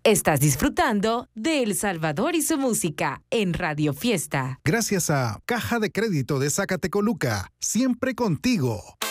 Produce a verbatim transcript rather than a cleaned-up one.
Estás disfrutando de El Salvador y su música en Radio Fiesta. Gracias a Caja de Crédito de Zacatecoluca, siempre contigo.